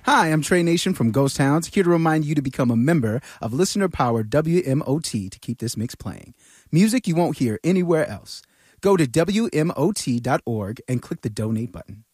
Hi, I'm Trey Nation from Ghost Towns, here to remind you to become a member of listener-powered WMOT to keep this mix playing. Music you won't hear anywhere else. Go to WMOT.org and click the donate button.